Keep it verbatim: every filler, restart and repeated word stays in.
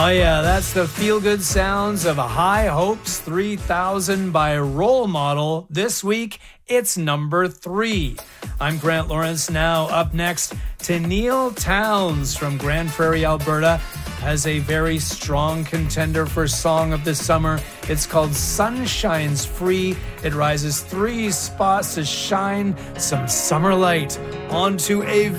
Oh yeah, that's the feel-good sounds of High Hopes three thousand by Role Model. This week, it's number three. I'm Grant Lawrence. Now up next, Tenille Townes from Grande Prairie, Alberta, has a very strong contender for Song of the Summer. It's called Sunshine's Free. It rises three spots to shine some summer light onto a